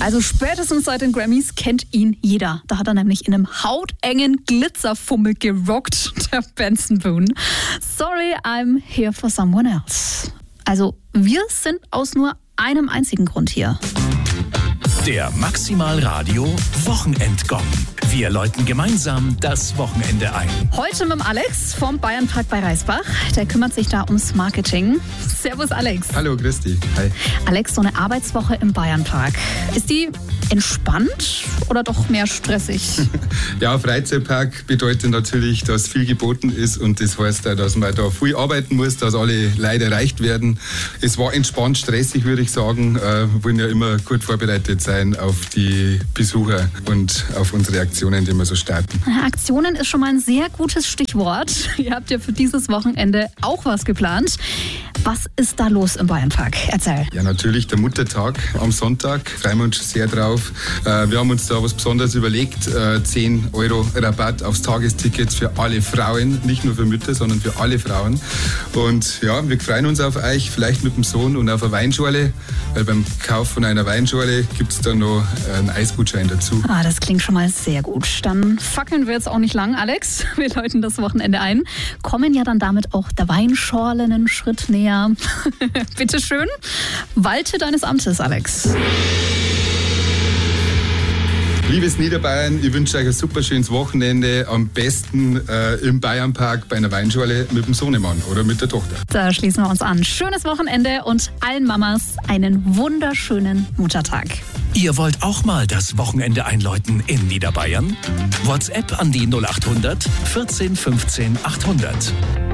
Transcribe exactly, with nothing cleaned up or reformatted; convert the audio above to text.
Also spätestens seit den Grammys kennt ihn jeder. Da hat er nämlich in einem hautengen Glitzerfummel gerockt, der Benson Boone. Sorry, I'm here for someone else. Also wir sind aus nur einem einzigen Grund hier. Der Maximal Radio Wochenendgong. Wir läuten gemeinsam das Wochenende ein. Heute mit dem Alex vom Bayernpark bei Reisbach. Der kümmert sich da ums Marketing. Servus Alex. Hallo, grüß dich. Hi. Alex, so eine Arbeitswoche im Bayernpark. Ist die entspannt oder doch mehr stressig? Ja, Freizeitpark bedeutet natürlich, dass viel geboten ist und das heißt auch, dass man da viel arbeiten muss, dass alle Leute erreicht werden. Es war entspannt, stressig, würde ich sagen. Wir wollen ja immer gut vorbereitet sein auf die Besucher und auf unsere Aktionen, die wir so starten. Aktionen ist schon mal ein sehr gutes Stichwort. Ihr habt ja für dieses Wochenende auch was geplant. Was ist da los im Bayernpark? Erzähl. Ja, natürlich der Muttertag am Sonntag. Freuen wir uns schon sehr drauf. Wir haben uns da was Besonderes überlegt. zehn Euro Rabatt aufs Tagesticket für alle Frauen. Nicht nur für Mütter, sondern für alle Frauen. Und ja, wir freuen uns auf euch, vielleicht mit dem Sohn und auf eine Weinschorle. Weil beim Kauf von einer Weinschorle gibt es dann noch einen Eisgutschein dazu. Ah, das klingt schon mal sehr gut. Dann fackeln wir jetzt auch nicht lang, Alex. Wir läuten das Wochenende ein. Kommen ja dann damit auch der Weinschorle einen Schritt näher. Bitte schön, walte deines Amtes, Alex. Liebes Niederbayern, ich wünsche euch ein super schönes Wochenende. Am besten äh, im Bayernpark bei einer Weinschorle mit dem Sohnemann oder mit der Tochter. Da schließen wir uns an. Schönes Wochenende und allen Mamas einen wunderschönen Muttertag. Ihr wollt auch mal das Wochenende einläuten in Niederbayern? WhatsApp an die null acht hundert vierzehn fünfzehn achthundert.